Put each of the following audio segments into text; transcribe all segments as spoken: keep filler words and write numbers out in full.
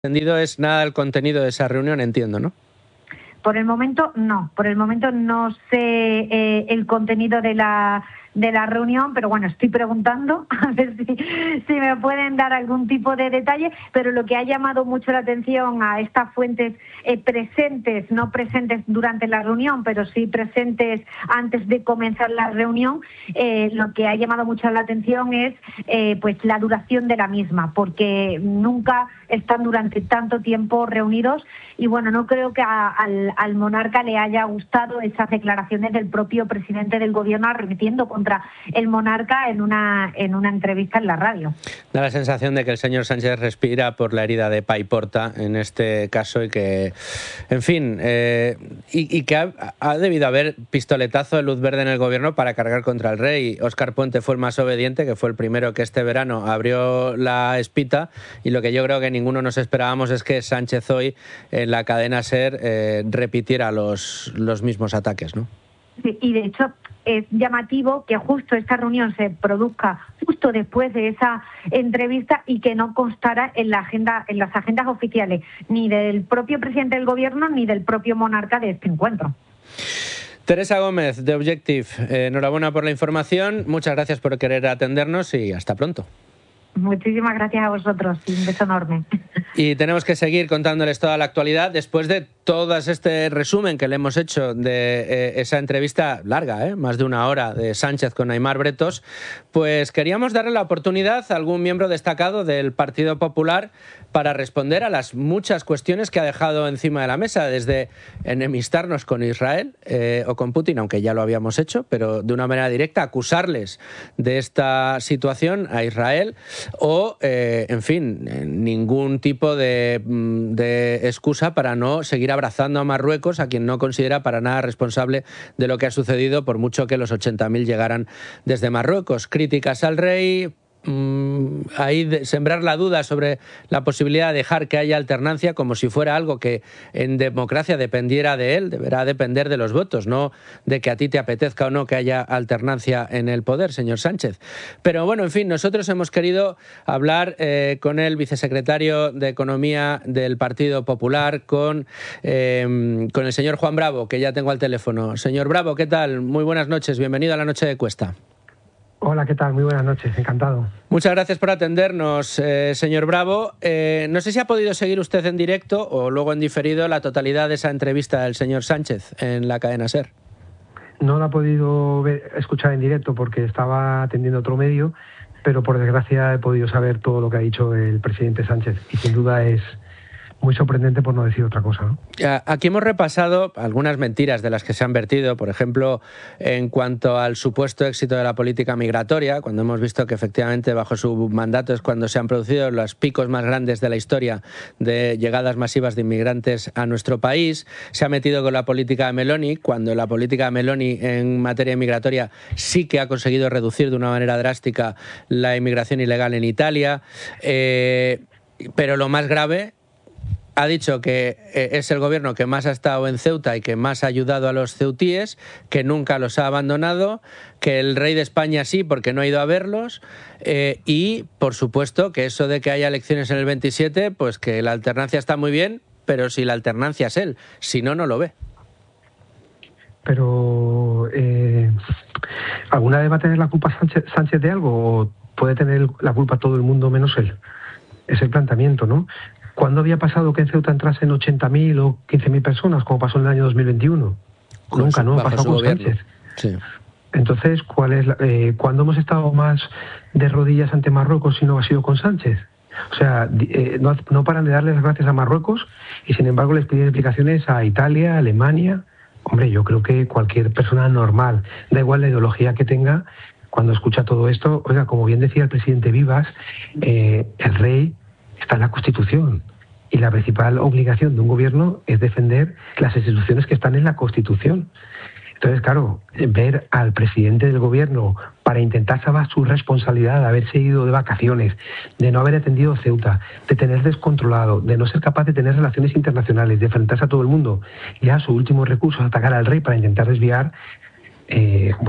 entendido es nada del contenido de esa reunión, entiendo, ¿no? Por el momento no, por el momento no sé eh, el contenido de la de la reunión, pero bueno, estoy preguntando a ver si, si me pueden dar algún tipo de detalle, pero lo que ha llamado mucho la atención a estas fuentes eh, presentes, no presentes durante la reunión, pero sí presentes antes de comenzar la reunión, eh, lo que ha llamado mucho la atención es eh, pues la duración de la misma, porque nunca están durante tanto tiempo reunidos y bueno, no creo que a, al, al monarca le haya gustado esas declaraciones del propio presidente del gobierno arremetiendo contra el monarca en una en una entrevista en la radio. Da la sensación de que el señor Sánchez respira por la herida de Paiporta en este caso y que, en fin, eh, y, y que ha, ha debido haber pistoletazo de luz verde en el gobierno para cargar contra el rey. Óscar Puente fue el más obediente, que fue el primero que este verano abrió la espita, y lo que yo creo que ninguno nos esperábamos es que Sánchez hoy en la cadena SER eh, repitiera los, los mismos ataques, ¿no? Sí, y de hecho es llamativo que justo esta reunión se produzca justo después de esa entrevista y que no constara en la agenda, en las agendas oficiales ni del propio presidente del gobierno ni del propio monarca de este encuentro. Teresa Gómez, de Objective, eh, enhorabuena por la información, muchas gracias por querer atendernos y hasta pronto. Muchísimas gracias a vosotros, un beso enorme. Y tenemos que seguir contándoles toda la actualidad después de todo este resumen que le hemos hecho de eh, esa entrevista larga, ¿eh? más de una hora, de Sánchez con Aimar Bretos. Pues queríamos darle la oportunidad a algún miembro destacado del Partido Popular para responder a las muchas cuestiones que ha dejado encima de la mesa, desde enemistarnos con Israel eh, o con Putin, aunque ya lo habíamos hecho, pero de una manera directa acusarles de esta situación a Israel, o, eh, en fin, ningún tipo de, de excusa para no seguir abrazando a Marruecos, a quien no considera para nada responsable de lo que ha sucedido, por mucho que los ochenta mil llegaran desde Marruecos. Críticas al rey, mmm, ahí de sembrar la duda sobre la posibilidad de dejar que haya alternancia, como si fuera algo que en democracia dependiera de él. Deberá depender de los votos, no de que a ti te apetezca o no que haya alternancia en el poder, señor Sánchez. Pero bueno, en fin, nosotros hemos querido hablar eh, con el vicesecretario de Economía del Partido Popular, con, eh, con el señor Juan Bravo, que ya tengo al teléfono. Señor Bravo, ¿qué tal? Muy buenas noches, bienvenido a La Noche de Cuesta. Hola, ¿qué tal? Muy buenas noches, encantado. Muchas gracias por atendernos, eh, señor Bravo. Eh, no sé si ha podido seguir usted en directo o luego en diferido la totalidad de esa entrevista del señor Sánchez en la cadena SER. No la he podido ver, escuchar en directo porque estaba atendiendo otro medio, pero por desgracia he podido saber todo lo que ha dicho el presidente Sánchez y sin duda es muy sorprendente, por no decir otra cosa, ¿no? Aquí hemos repasado algunas mentiras de las que se han vertido, por ejemplo, en cuanto al supuesto éxito de la política migratoria, cuando hemos visto que efectivamente bajo su mandato es cuando se han producido los picos más grandes de la historia de llegadas masivas de inmigrantes a nuestro país. Se ha metido con la política de Meloni, cuando la política de Meloni en materia migratoria sí que ha conseguido reducir de una manera drástica la inmigración ilegal en Italia. Eh, pero lo más grave, ha dicho que es el gobierno que más ha estado en Ceuta y que más ha ayudado a los ceutíes, que nunca los ha abandonado, que el rey de España sí, porque no ha ido a verlos, eh, y, por supuesto, que eso de que haya elecciones en el veintisiete, pues que la alternancia está muy bien, pero si la alternancia es él, si no, no lo ve. Pero, eh, ¿alguna vez va a tener la culpa Sánchez, Sánchez de algo o puede tener la culpa todo el mundo menos él? Es el planteamiento, ¿no? ¿Cuándo había pasado que en Ceuta entrasen ochenta mil o quince mil personas, como pasó en el año dos mil veintiuno? Con Nunca, su, ¿no? Ha pasado con gobierno. Sánchez. Sí. Entonces, ¿cuál es la, eh, ¿cuándo hemos estado más de rodillas ante Marruecos si no ha sido con Sánchez? O sea, eh, no, no paran de darle las gracias a Marruecos y, sin embargo, les piden explicaciones a Italia, a Alemania. Hombre, yo creo que cualquier persona normal, da igual la ideología que tenga, cuando escucha todo esto, oiga, como bien decía el presidente Vivas, eh, el rey está en la Constitución y la principal obligación de un gobierno es defender las instituciones que están en la Constitución. Entonces, claro, ver al presidente del gobierno para intentar salvar su responsabilidad de haberse ido de vacaciones, de no haber atendido Ceuta, de tener descontrolado, de no ser capaz de tener relaciones internacionales, de enfrentarse a todo el mundo, ya su último recurso es atacar al rey para intentar desviar, eh, bueno,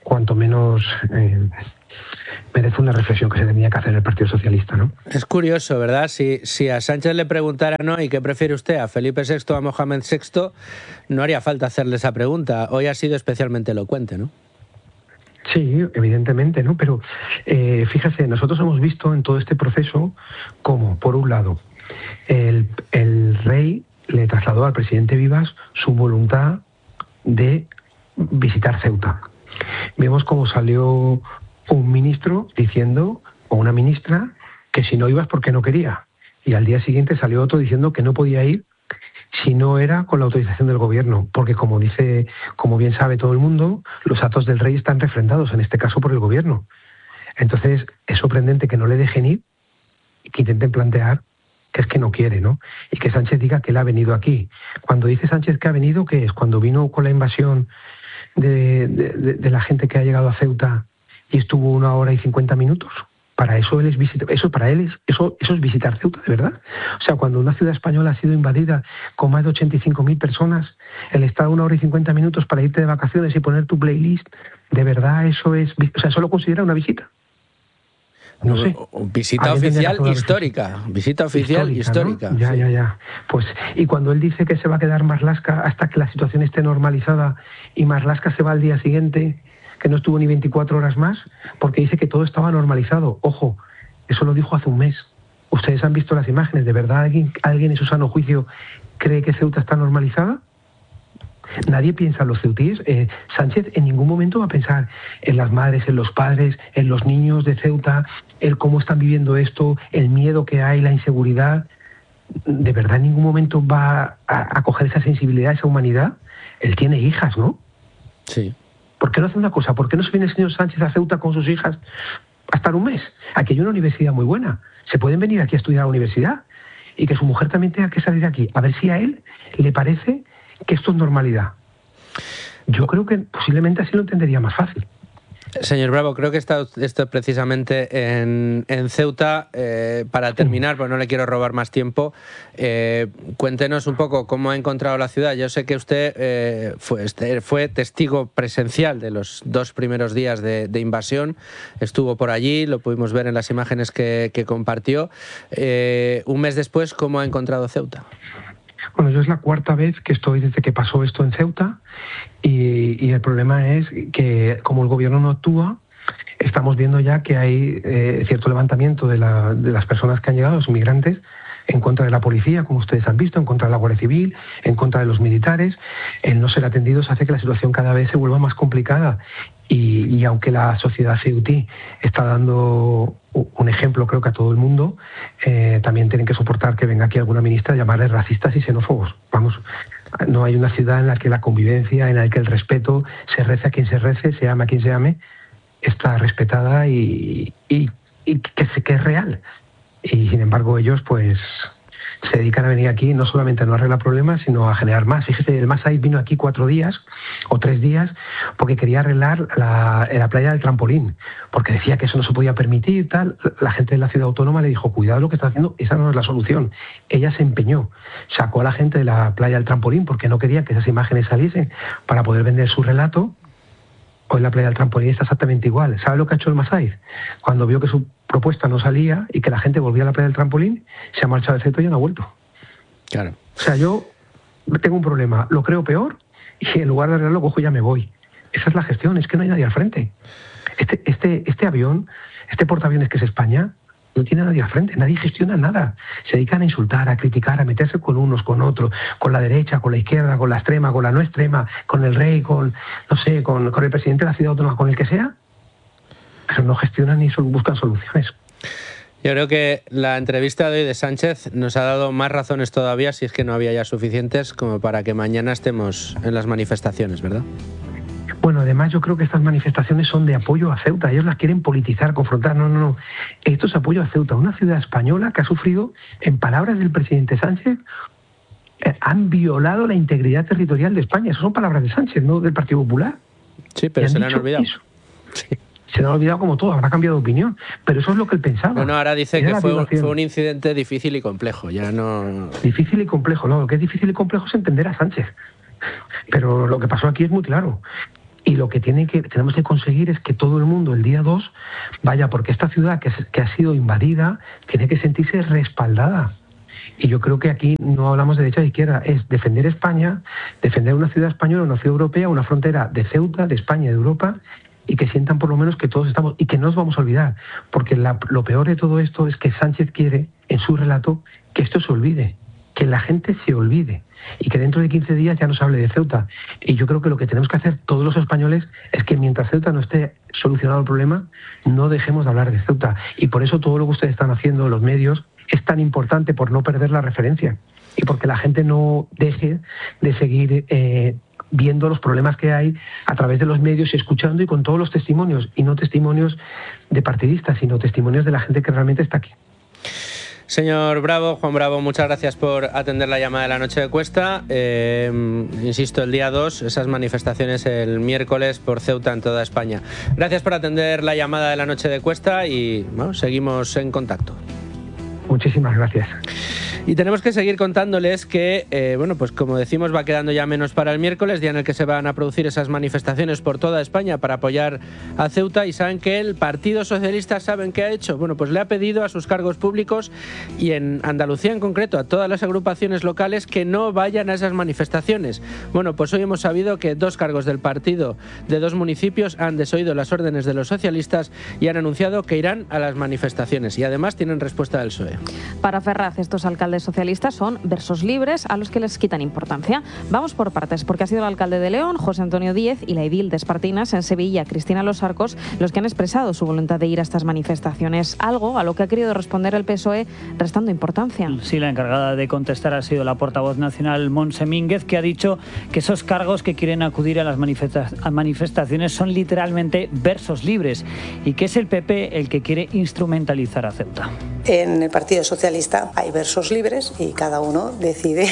cuanto menos eh, merece una reflexión que se tenía que hacer el Partido Socialista, ¿no? Es curioso, ¿verdad? Si, si a Sánchez le preguntara, ¿no? ¿Y qué prefiere usted, a Felipe sexto o a Mohamed sexto? No haría falta hacerle esa pregunta. Hoy ha sido especialmente elocuente, ¿no? Sí, evidentemente, ¿no? Pero eh, fíjese, nosotros hemos visto en todo este proceso cómo, por un lado, el, el rey le trasladó al presidente Vivas su voluntad de visitar Ceuta. Vemos cómo salió un ministro diciendo, o una ministra, que si no ibas porque no quería. Y al día siguiente salió otro diciendo que no podía ir si no era con la autorización del gobierno, porque como dice, como bien sabe todo el mundo, los actos del rey están refrendados, en este caso por el gobierno. Entonces es sorprendente que no le dejen ir y que intenten plantear que es que no quiere, ¿no? Y que Sánchez diga que él ha venido aquí. Cuando dice Sánchez que ha venido, ¿qué es? Cuando vino con la invasión de, de, de, de la gente que ha llegado a Ceuta y estuvo una hora y cincuenta minutos. Para eso él es visitar, eso para él es eso, eso es visitar Ceuta, de verdad. O sea, cuando una ciudad española ha sido invadida con más de ochenta y cinco mil personas, el estar una hora y cincuenta minutos para irte de vacaciones y poner tu playlist, de verdad eso es, o sea, eso lo considera una visita. No sé. Visita oficial histórica. Visita oficial histórica. ¿No? Ya, sí. ya, ya. Pues, y cuando él dice que se va a quedar Marlaska hasta que la situación esté normalizada y Marlaska se va al día siguiente, que no estuvo ni veinticuatro horas más, porque dice que todo estaba normalizado. Ojo, eso lo dijo hace un mes. Ustedes han visto las imágenes. ¿De verdad alguien, alguien en su sano juicio cree que Ceuta está normalizada? Nadie piensa en los ceutíes. Eh, Sánchez en ningún momento va a pensar en las madres, en los padres, en los niños de Ceuta, en cómo están viviendo esto, el miedo que hay, la inseguridad. ¿De verdad en ningún momento va a, a coger esa sensibilidad, esa humanidad? Él tiene hijas, ¿no? Sí. ¿Por qué no hace una cosa? ¿Por qué no se viene el señor Sánchez a Ceuta con sus hijas a estar un mes? Aquí hay una universidad muy buena. Se pueden venir aquí a estudiar a la universidad y que su mujer también tenga que salir de aquí. A ver si a él le parece que esto es normalidad. Yo creo que posiblemente así lo entendería más fácil. Señor Bravo, creo que está esto precisamente en, en Ceuta. Eh, para terminar, pues no le quiero robar más tiempo, eh, cuéntenos un poco cómo ha encontrado la ciudad. Yo sé que usted eh, fue, fue testigo presencial de los dos primeros días de, de invasión, estuvo por allí, lo pudimos ver en las imágenes que, que compartió. Eh, un mes después, ¿cómo ha encontrado Ceuta? Bueno, yo es la cuarta vez que estoy desde que pasó esto en Ceuta y, y el problema es que como el gobierno no actúa, estamos viendo ya que hay eh, cierto levantamiento de, la, de las personas que han llegado, los inmigrantes, en contra de la policía, como ustedes han visto, en contra de la Guardia Civil, en contra de los militares. El no ser atendidos hace que la situación cada vez se vuelva más complicada. Y, y aunque la sociedad ceutí está dando un ejemplo, creo que a todo el mundo, eh, también tienen que soportar que venga aquí alguna ministra a llamarles racistas y xenófobos. Vamos, no hay una ciudad en la que la convivencia, en la que el respeto, se rece a quien se rece, se ame a quien se ame, está respetada y, y, y que, que es real. Y sin embargo ellos pues se dedican a venir aquí no solamente a no arreglar problemas, sino a generar más. Fíjese, el Masai vino aquí cuatro días o tres días porque quería arreglar la, la playa del trampolín, porque decía que eso no se podía permitir, tal. La gente de la ciudad autónoma le dijo, cuidado lo que está haciendo, esa no es la solución. Ella se empeñó, sacó a la gente de la playa del trampolín porque no quería que esas imágenes saliesen para poder vender su relato. Hoy la playa del trampolín está exactamente igual. ¿Sabe lo que ha hecho el Masai? Cuando vio que su propuesta no salía y que la gente volvía a la playa del trampolín, se ha marchado de Ceuta y no ha vuelto. Claro. O sea, yo tengo un problema, lo creo peor y en lugar de arreglarlo cojo y ya me voy. Esa es la gestión, es que no hay nadie al frente. Este, este, este avión, este portaaviones que es España, no tiene nadie al frente, nadie gestiona nada. Se dedican a insultar, a criticar, a meterse con unos, con otros, con la derecha, con la izquierda, con la extrema, con la no extrema, con el rey, con, no sé, con, con el presidente de la ciudad autónoma, con el que sea, pero no gestionan ni buscan soluciones. Yo creo que la entrevista de hoy de Sánchez nos ha dado más razones todavía, si es que no había ya suficientes, como para que mañana estemos en las manifestaciones, ¿verdad? Bueno, además yo creo que estas manifestaciones son de apoyo a Ceuta. Ellos las quieren politizar, confrontar. No, no, no. Esto es apoyo a Ceuta, una ciudad española que ha sufrido, en palabras del presidente Sánchez, eh, han violado la integridad territorial de España. Esas son palabras de Sánchez, no del Partido Popular. Sí, pero se le han olvidado. Sí. Se le han olvidado como todo, habrá cambiado de opinión. Pero eso es lo que él pensaba. No, no, ahora dice que fue un, fue un incidente difícil y complejo. Ya no. Difícil y complejo, no. Lo que es difícil y complejo es entender a Sánchez. Pero lo que pasó aquí es muy claro. Y lo que, tiene que tenemos que conseguir es que todo el mundo el día dos vaya, porque esta ciudad que, que ha sido invadida tiene que sentirse respaldada. Y yo creo que aquí no hablamos de derecha o de izquierda, es defender España, defender una ciudad española, una ciudad europea, una frontera de Ceuta, de España, de Europa, y que sientan por lo menos que todos estamos, y que no nos vamos a olvidar, porque la, lo peor de todo esto es que Sánchez quiere, en su relato, que esto se olvide, que la gente se olvide, y que dentro de quince días ya no se hable de Ceuta. Y yo creo que lo que tenemos que hacer todos los españoles es que mientras Ceuta no esté solucionado el problema, no dejemos de hablar de Ceuta. Y por eso todo lo que ustedes están haciendo, los medios, es tan importante, por no perder la referencia, y porque la gente no deje de seguir eh, viendo los problemas que hay a través de los medios y escuchando, y con todos los testimonios, y no testimonios de partidistas, sino testimonios de la gente que realmente está aquí. Señor Bravo, Juan Bravo, muchas gracias por atender la llamada de la noche de Cuesta. Eh, insisto, el día dos, esas manifestaciones el miércoles por Ceuta en toda España. Gracias por atender la llamada de la noche de Cuesta y bueno, seguimos en contacto. Muchísimas gracias. Y tenemos que seguir contándoles que, eh, bueno, pues como decimos, va quedando ya menos para el miércoles, día en el que se van a producir esas manifestaciones por toda España para apoyar a Ceuta. Y saben que el Partido Socialista, ¿saben qué ha hecho? Bueno, pues le ha pedido a sus cargos públicos, y en Andalucía en concreto, a todas las agrupaciones locales, que no vayan a esas manifestaciones. Bueno, pues hoy hemos sabido que dos cargos del partido de dos municipios han desoído las órdenes de los socialistas y han anunciado que irán a las manifestaciones. Y además tienen respuesta del P S O E. Para Ferraz, estos alcaldes socialistas son versos libres a los que les quitan importancia. Vamos por partes, porque ha sido el alcalde de León, José Antonio Díez, y la edil de Espartinas, en Sevilla, Cristina Los Arcos, los que han expresado su voluntad de ir a estas manifestaciones, algo a lo que ha querido responder el P S O E restando importancia. Sí, la encargada de contestar ha sido la portavoz nacional Montse Mínguez, que ha dicho que esos cargos que quieren acudir a las manifesta- a manifestaciones son literalmente versos libres, y que es el P P el que quiere instrumentalizar a Ceuta. En el Partido Socialista hay versos libres y cada uno decide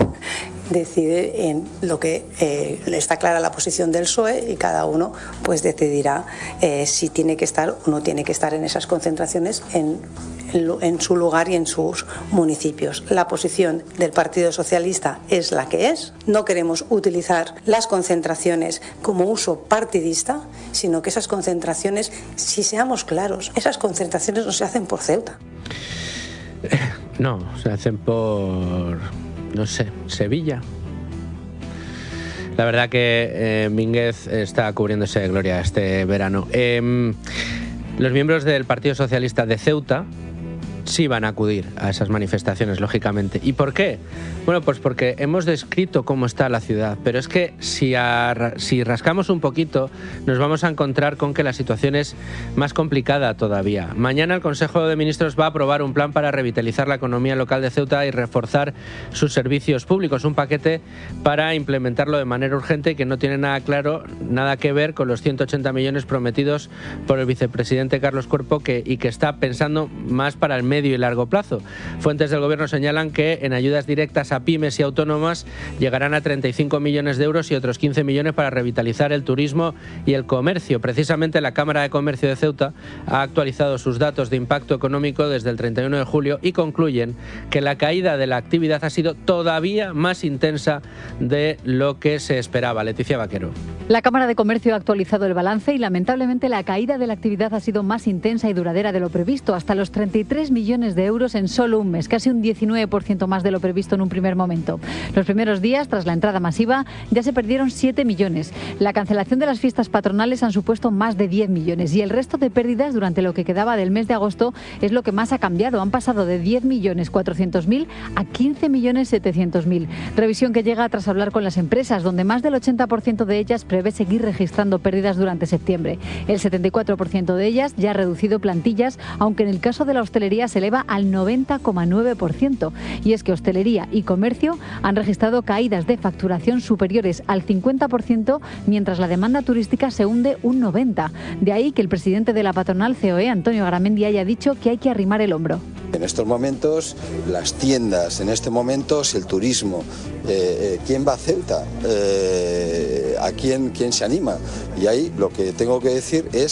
decide en lo que eh, está clara la posición del P S O E, y cada uno pues decidirá eh, si tiene que estar o no tiene que estar en esas concentraciones en, en, en su lugar y en sus municipios. La posición del Partido Socialista es la que es. No queremos utilizar las concentraciones como uso partidista, sino que esas concentraciones, si seamos claros, esas concentraciones no se hacen por Ceuta. No, se hacen por, no sé, Sevilla. La verdad que eh, Mínguez está cubriéndose de gloria este verano. Eh, los miembros del Partido Socialista de Ceuta sí van a acudir a esas manifestaciones, lógicamente. ¿Y por qué? Bueno, pues porque hemos descrito cómo está la ciudad, pero es que si, a, si rascamos un poquito nos vamos a encontrar con que la situación es más complicada todavía. Mañana el Consejo de Ministros va a aprobar un plan para revitalizar la economía local de Ceuta y reforzar sus servicios públicos, un paquete para implementarlo de manera urgente y que no tiene nada claro, nada que ver con los ciento ochenta millones prometidos por el vicepresidente Carlos Cuerpo, que, y que está pensando más para el medio y largo plazo. Fuentes del gobierno señalan que en ayudas directas a pymes y autónomas llegarán a treinta y cinco millones de euros y otros quince millones para revitalizar el turismo y el comercio. Precisamente la Cámara de Comercio de Ceuta ha actualizado sus datos de impacto económico desde el treinta y uno de julio y concluyen que la caída de la actividad ha sido todavía más intensa de lo que se esperaba. Leticia Vaquero. La Cámara de Comercio ha actualizado el balance y lamentablemente la caída de la actividad ha sido más intensa y duradera de lo previsto, hasta los treinta y tres millones de euros en solo un mes, casi un diecinueve por ciento más de lo previsto en un primer momento. Los primeros días, tras la entrada masiva, ya se perdieron siete millones. La cancelación de las fiestas patronales han supuesto más de diez millones y el resto de pérdidas durante lo que quedaba del mes de agosto es lo que más ha cambiado. Han pasado de diez millones cuatrocientos mil a quince millones setecientos mil. Revisión que llega tras hablar con las empresas, donde más del ochenta por ciento de ellas prevé seguir registrando pérdidas durante septiembre. El setenta y cuatro por ciento de ellas ya ha reducido plantillas, aunque en el caso de la hostelería se eleva al noventa coma nueve por ciento. Y es que hostelería y comercio han registrado caídas de facturación superiores al cincuenta por ciento, mientras la demanda turística se hunde un noventa por ciento. De ahí que el presidente de la patronal C O E, Antonio Garamendi, haya dicho que hay que arrimar el hombro. En estos momentos, las tiendas, en este momento, el turismo, eh, eh, ¿quién va a Ceuta? Eh, ¿A quién, quién se anima? Y ahí lo que tengo que decir es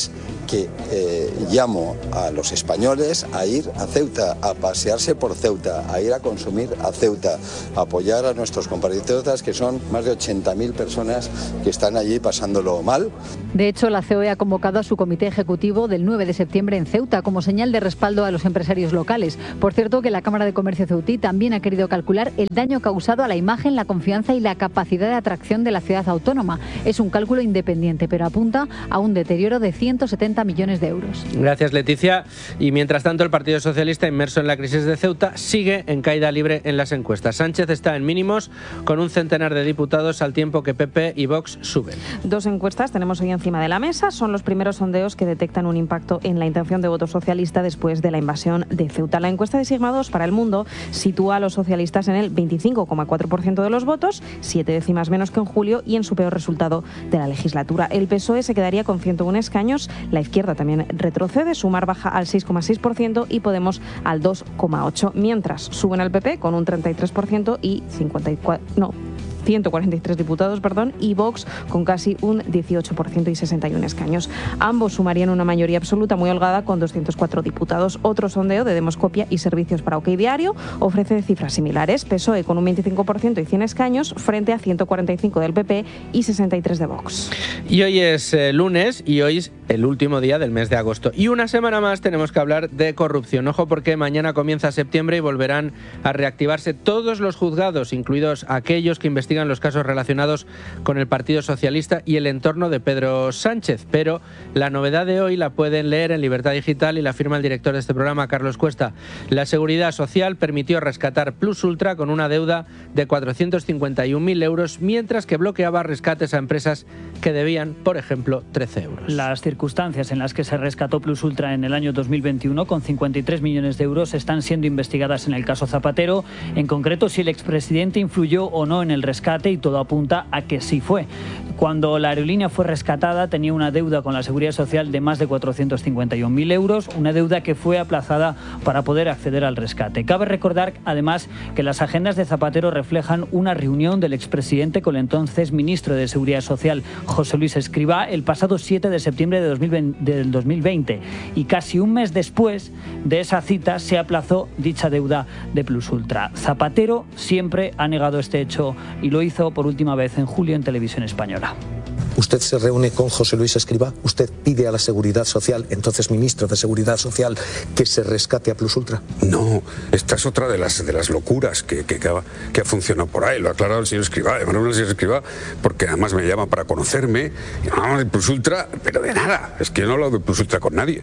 que eh, llamo a los españoles a ir a Ceuta, a pasearse por Ceuta, a ir a consumir a Ceuta, a apoyar a nuestros compatriotas, que son más de ochenta mil personas que están allí pasándolo mal. De hecho, la C O E ha convocado a su comité ejecutivo del nueve de septiembre en Ceuta como señal de respaldo a los empresarios locales. Por cierto, que la Cámara de Comercio ceutí también ha querido calcular el daño causado a la imagen, la confianza y la capacidad de atracción de la ciudad autónoma. Es un cálculo independiente, pero apunta a un deterioro de ciento setenta millones de euros. Gracias, Leticia. Y mientras tanto, el Partido Socialista, inmerso en la crisis de Ceuta, sigue en caída libre en las encuestas. Sánchez está en mínimos con un centenar de diputados, al tiempo que P P y Vox suben. Dos encuestas tenemos hoy encima de la mesa. Son los primeros sondeos que detectan un impacto en la intención de voto socialista después de la invasión de Ceuta. La encuesta de Sigma dos para El Mundo sitúa a los socialistas en el veinticinco coma cuatro por ciento de los votos, siete décimas menos que en julio y en su peor resultado de la legislatura. El P S O E se quedaría con ciento uno escaños, la izquierda también retrocede, Sumar baja al seis coma seis por ciento y Podemos al dos coma ocho por ciento, mientras suben al P P con un treinta y tres por ciento y cincuenta y cuatro, no, ciento cuarenta y tres diputados, perdón, y Vox con casi un dieciocho por ciento y sesenta y uno escaños. Ambos sumarían una mayoría absoluta muy holgada con doscientos cuatro diputados. Otro sondeo de Demoscopia y Servicios para OK Diario ofrece cifras similares. P S O E con un veinticinco por ciento y cien escaños frente a ciento cuarenta y cinco del P P y sesenta y tres de Vox. Y hoy es eh, lunes y hoy es el último día del mes de agosto. Y una semana más tenemos que hablar de corrupción. Ojo, porque mañana comienza septiembre y volverán a reactivarse todos los juzgados, incluidos aquellos que investigan los casos relacionados con el Partido Socialista y el entorno de Pedro Sánchez. Pero la novedad de hoy la pueden leer en Libertad Digital y la firma el director de este programa, Carlos Cuesta. La Seguridad Social permitió rescatar Plus Ultra con una deuda de cuatrocientos cincuenta y un mil euros, mientras que bloqueaba rescates a empresas que debían, por ejemplo, trece euros. Las circunstancias en las que se rescató Plus Ultra en el año dos mil veintiuno con cincuenta y tres millones de euros están siendo investigadas en el caso Zapatero. En concreto, si el expresidente influyó o no en el rescate, y todo apunta a que sí fue. Cuando la aerolínea fue rescatada, tenía una deuda con la Seguridad Social de más de cuatrocientos cincuenta y un mil euros, una deuda que fue aplazada para poder acceder al rescate. Cabe recordar, además, que las agendas de Zapatero reflejan una reunión del expresidente con el entonces ministro de Seguridad Social, José Luis Escrivá, el pasado siete de septiembre de dos mil veinte, del dos mil veinte. Y casi un mes después de esa cita se aplazó dicha deuda de Plus Ultra. Zapatero siempre ha negado este hecho y lo hizo por última vez en julio en Televisión Española. Usted se reúne con José Luis Escrivá, usted pide a la Seguridad Social, entonces ministro de Seguridad Social, que se rescate a Plus Ultra. No, esta es otra de las de las locuras que, que, que, ha, que ha funcionado por ahí, lo ha aclarado el señor Escrivá, además el señor Escrivá, porque además me llama para conocerme, y hablamos de Plus Ultra, pero de nada, es que yo no he hablado de Plus Ultra con nadie.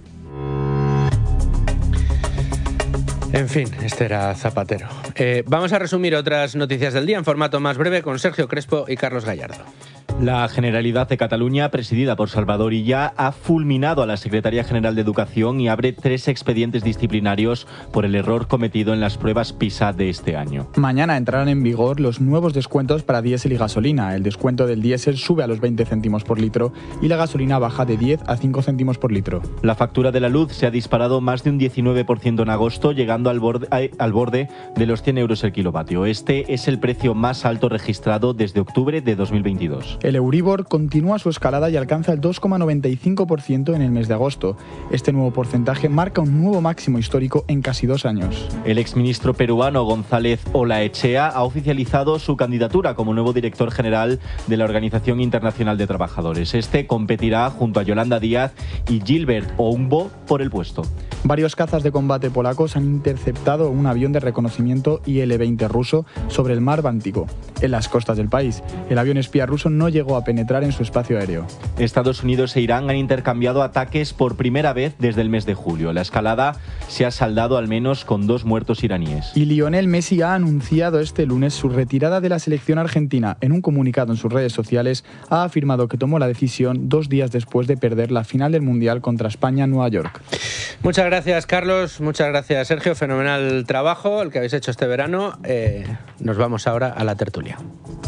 En fin, este era Zapatero. Eh, vamos a resumir otras noticias del día en formato más breve con Sergio Crespo y Carlos Gallardo. La Generalidad de Cataluña, presidida por Salvador Illa, ha fulminado a la Secretaría General de Educación y abre tres expedientes disciplinarios por el error cometido en las pruebas PISA de este año. Mañana entrarán en vigor los nuevos descuentos para diésel y gasolina. El descuento del diésel sube a los veinte céntimos por litro y la gasolina baja de diez a cinco céntimos por litro. La factura de la luz se ha disparado más de un diecinueve por ciento en agosto, llegando al borde, al borde de los cien euros el kilovatio. Este es el precio más alto registrado desde octubre de dos mil veintidós. El Euribor continúa su escalada y alcanza el dos coma noventa y cinco por ciento en el mes de agosto. Este nuevo porcentaje marca un nuevo máximo histórico en casi dos años. El exministro peruano González Olaechea ha oficializado su candidatura como nuevo director general de la Organización Internacional de Trabajadores. Este competirá junto a Yolanda Díaz y Gilbert Oumbo por el puesto. Varios cazas de combate polacos han interceptado un avión de reconocimiento I L veinte ruso sobre el mar Báltico, en las costas del país. El avión espía ruso no llegó a penetrar en su espacio aéreo. Estados Unidos e Irán han intercambiado ataques por primera vez desde el mes de julio. La escalada se ha saldado al menos con dos muertos iraníes. Y Lionel Messi ha anunciado este lunes su retirada de la selección argentina. En un comunicado en sus redes sociales ha afirmado que tomó la decisión dos días después de perder la final del Mundial contra España en Nueva York. Muchas gracias, Carlos. Muchas gracias, Sergio. Fenomenal trabajo el que habéis hecho este verano. Eh, nos vamos ahora a la tertulia.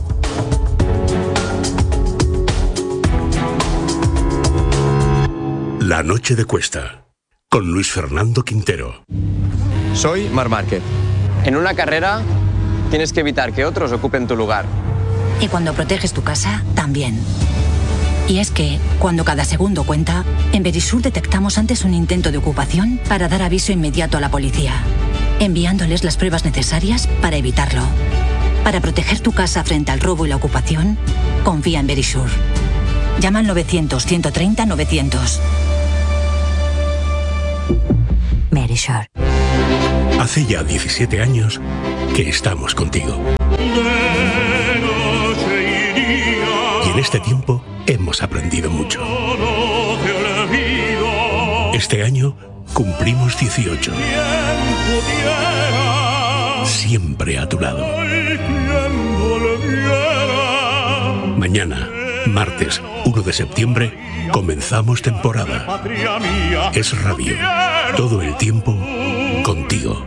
La noche de Cuesta, con Luis Fernando Quintero. Soy Marc Márquez. En una carrera tienes que evitar que otros ocupen tu lugar. Y cuando proteges tu casa, también. Y es que, cuando cada segundo cuenta, en Verisur detectamos antes un intento de ocupación para dar aviso inmediato a la policía, enviándoles las pruebas necesarias para evitarlo. Para proteger tu casa frente al robo y la ocupación, confía en Verisur. Llama al novecientos, ciento treinta, novecientos. Verisur. Hace ya diecisiete años que estamos contigo. Y en este tiempo hemos aprendido mucho. Este año cumplimos dieciocho. Siempre a tu lado. Mañana, martes uno de septiembre, comenzamos temporada. Es Radio. Todo el tiempo contigo.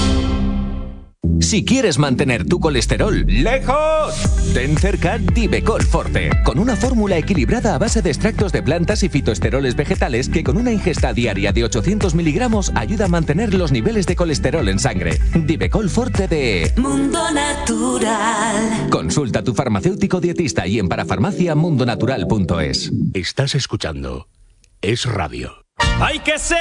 Si quieres mantener tu colesterol lejos, ten cerca Divecol Forte, con una fórmula equilibrada a base de extractos de plantas y fitoesteroles vegetales que con una ingesta diaria de ochocientos miligramos ayuda a mantener los niveles de colesterol en sangre. Divecol Forte de Mundo Natural. Consulta a tu farmacéutico dietista y en parafarmacia mundonatural punto es. Estás escuchando Es Radio. Hay que ser